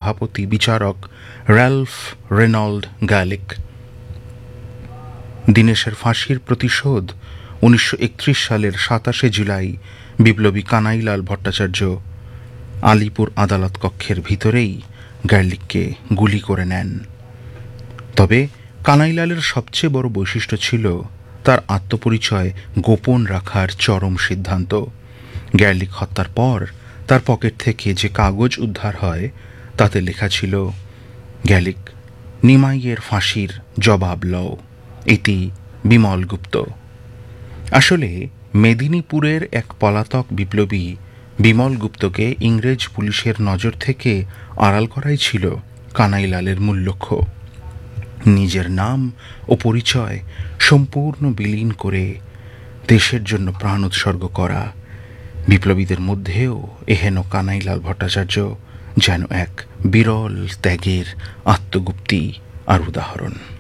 সভাপতি বিচারক Ralph Reynold gallic. দীনেশের ফাঁসির প্রতিশোধ 1931 সালের 27 জুলাই বিপ্লবী কানাইলাল ভট্টাচার্য আলিপুর আদালত কক্ষের ভিতরেই গ্যালিককে গুলি করে নেন। তবে কানাইলালের সবচেয়ে বড় বৈশিষ্ট্য ছিল তার আত্মপরিচয় গোপন রাখার চরম সিদ্ধান্ত। গ্যালিক হত্যার পর তার পকেট থেকে যে কাগজ উদ্ধার হয় তাতে লেখা ছিল, গ্যালিক, নিমাইয়ের ফাঁসির জবাব লও, এটি বিমল গুপ্ত। আসলে মেদিনীপুরের এক পলাতক বিপ্লবী বিমল গুপ্তকে ইংরেজ পুলিশের নজর থেকে আড়াল করাই ছিল কানাইলালের মূল লক্ষ্য। নিজের নাম ও পরিচয় সম্পূর্ণ বিলীন করে দেশের জন্য প্রাণ উৎসর্গ করা বিপ্লবীদের মধ্যেও এহেন কানাইলাল ভট্টাচার্য যেন এক বিরল ত্যাগের আত্মগুপ্তি আর উদাহরণ।